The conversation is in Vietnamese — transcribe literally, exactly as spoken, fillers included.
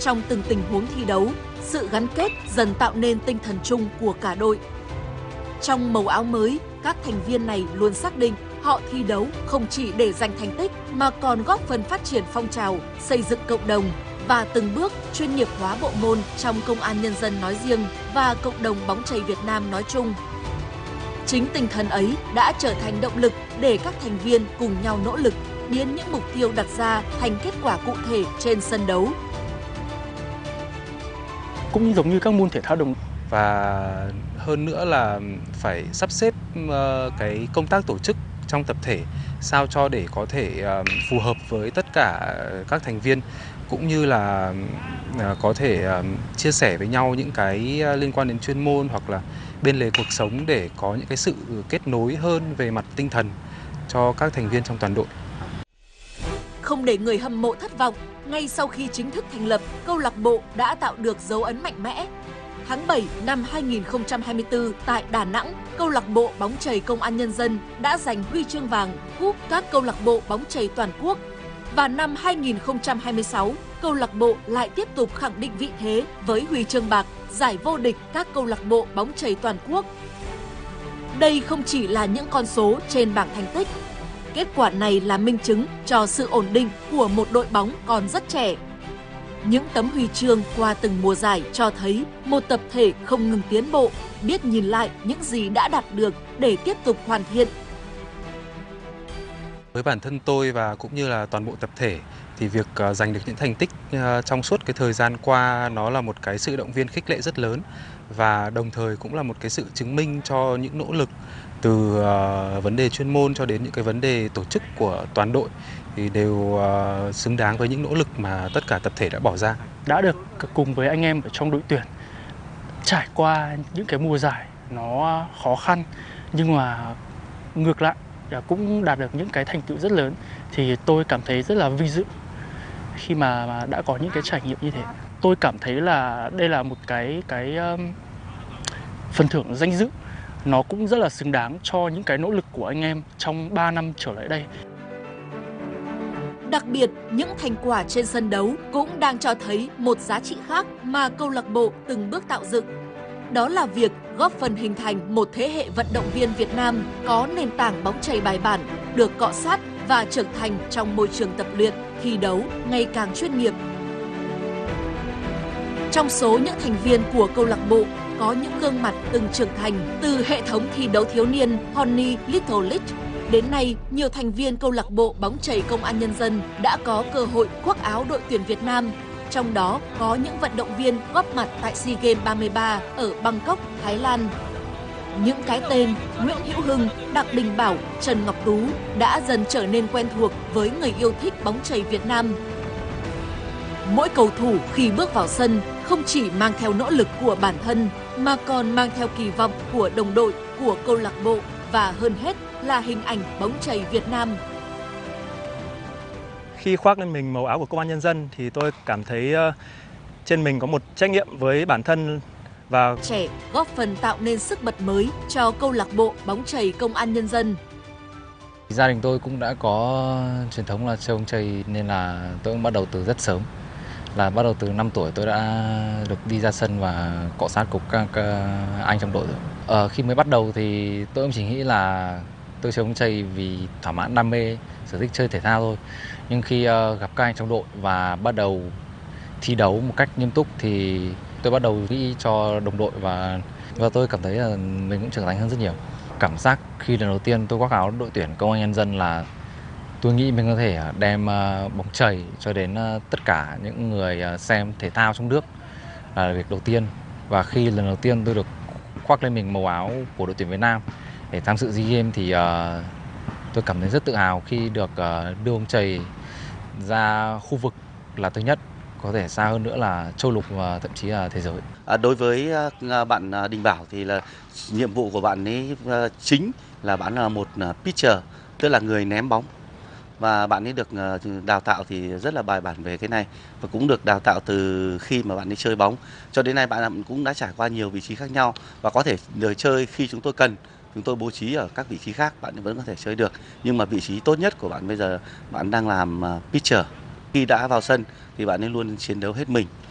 trong từng tình huống thi đấu, sự gắn kết dần tạo nên tinh thần chung của cả đội. Trong màu áo mới, các thành viên này luôn xác định họ thi đấu không chỉ để giành thành tích mà còn góp phần phát triển phong trào, xây dựng cộng đồng và từng bước chuyên nghiệp hóa bộ môn trong Công an Nhân dân nói riêng và cộng đồng bóng chày Việt Nam nói chung. Chính tinh thần ấy đã trở thành động lực để các thành viên cùng nhau nỗ lực biến những mục tiêu đặt ra thành kết quả cụ thể trên sân đấu. Cũng giống như các môn thể thao đồng và hơn nữa là phải sắp xếp cái công tác tổ chức trong tập thể sao cho để có thể phù hợp với tất cả các thành viên, cũng như là có thể chia sẻ với nhau những cái liên quan đến chuyên môn hoặc là bên lề cuộc sống để có những cái sự kết nối hơn về mặt tinh thần cho các thành viên trong toàn đội. Không để người hâm mộ thất vọng, ngay sau khi chính thức thành lập, câu lạc bộ đã tạo được dấu ấn mạnh mẽ. Tháng bảy năm hai nghìn không trăm hai mươi tư tại Đà Nẵng, câu lạc bộ bóng chày Công an Nhân dân đã giành huy chương vàng cúp các câu lạc bộ bóng chày toàn quốc. Và năm hai nghìn không trăm hai mươi sáu, câu lạc bộ lại tiếp tục khẳng định vị thế với huy chương bạc giải vô địch các câu lạc bộ bóng chày toàn quốc. Đây không chỉ là những con số trên bảng thành tích. Kết quả này là minh chứng cho sự ổn định của một đội bóng còn rất trẻ. Những tấm huy chương qua từng mùa giải cho thấy một tập thể không ngừng tiến bộ, biết nhìn lại những gì đã đạt được để tiếp tục hoàn thiện. Với bản thân tôi và cũng như là toàn bộ tập thể thì việc giành được những thành tích trong suốt cái thời gian qua nó là một cái sự động viên khích lệ rất lớn, và đồng thời cũng là một cái sự chứng minh cho những nỗ lực từ uh, vấn đề chuyên môn cho đến những cái vấn đề tổ chức của toàn đội thì đều uh, xứng đáng với những nỗ lực mà tất cả tập thể đã bỏ ra. Đã được cùng với anh em ở trong đội tuyển trải qua những cái mùa giải nó khó khăn, nhưng mà ngược lại cũng đạt được những cái thành tựu rất lớn, thì tôi cảm thấy rất là vinh dự khi mà đã có những cái trải nghiệm như thế. Tôi cảm thấy là đây là một cái cái um, phần thưởng danh dự, nó cũng rất là xứng đáng cho những cái nỗ lực của anh em trong ba năm trở lại đây. Đặc biệt, những thành quả trên sân đấu cũng đang cho thấy một giá trị khác mà câu lạc bộ từng bước tạo dựng. Đó là việc góp phần hình thành một thế hệ vận động viên Việt Nam có nền tảng bóng chày bài bản, được cọ sát và trưởng thành trong môi trường tập luyện, thi đấu ngày càng chuyên nghiệp. Trong số những thành viên của câu lạc bộ có những gương mặt từng trưởng thành từ hệ thống thi đấu thiếu niên Honey Little League. Đến nay, nhiều thành viên câu lạc bộ bóng chày Công an Nhân dân đã có cơ hội khoác áo đội tuyển Việt Nam. Trong đó có những vận động viên góp mặt tại SEA Games ba mươi ba ở Bangkok, Thái Lan. Những cái tên Nguyễn Hữu Hưng, Đặng Đình Bảo, Trần Ngọc Tú đã dần trở nên quen thuộc với người yêu thích bóng chày Việt Nam. Mỗi cầu thủ khi bước vào sân không chỉ mang theo nỗ lực của bản thân mà còn mang theo kỳ vọng của đồng đội, của câu lạc bộ và hơn hết là hình ảnh bóng chày Việt Nam. Khi khoác lên mình màu áo của Công an Nhân dân thì tôi cảm thấy trên mình có một trách nhiệm với bản thân và trẻ góp phần tạo nên sức bật mới cho câu lạc bộ bóng chày Công an Nhân dân. Gia đình tôi cũng đã có truyền thống là chơi bóng chày nên là tôi cũng bắt đầu từ rất sớm. Là bắt đầu từ năm tuổi tôi đã được đi ra sân và cọ sát cùng các, các anh trong đội rồi. Ờ, khi mới bắt đầu thì tôi cũng chỉ nghĩ là tôi chơi bóng chày vì thỏa mãn đam mê, sở thích chơi thể thao thôi. Nhưng khi uh, gặp các anh trong đội và bắt đầu thi đấu một cách nghiêm túc thì tôi bắt đầu nghĩ cho đồng đội và, và tôi cảm thấy là mình cũng trưởng thành hơn rất nhiều. Cảm giác khi lần đầu tiên tôi khoác áo đội tuyển Công an Nhân dân là tôi nghĩ mình có thể đem bóng chày cho đến tất cả những người xem thể thao trong nước là việc đầu tiên. Và khi lần đầu tiên tôi được khoác lên mình màu áo của đội tuyển Việt Nam để tham dự SEA Games thì uh, tôi cảm thấy rất tự hào khi được uh, đưa bóng chày ra khu vực là thứ nhất, có thể xa hơn nữa là châu lục và thậm chí là thế giới. À, đối với uh, bạn Đình Bảo thì là nhiệm vụ của bạn ấy uh, chính là bạn là một uh, pitcher, tức là người ném bóng. Và bạn ấy được đào tạo thì rất là bài bản về cái này, và cũng được đào tạo từ khi mà bạn ấy chơi bóng cho đến nay. Bạn cũng đã trải qua nhiều vị trí khác nhau và có thể đời chơi khi chúng tôi cần, chúng tôi bố trí ở các vị trí khác bạn vẫn có thể chơi được. Nhưng mà vị trí tốt nhất của bạn bây giờ bạn đang làm pitcher. Khi đã vào sân thì bạn ấy luôn chiến đấu hết mình.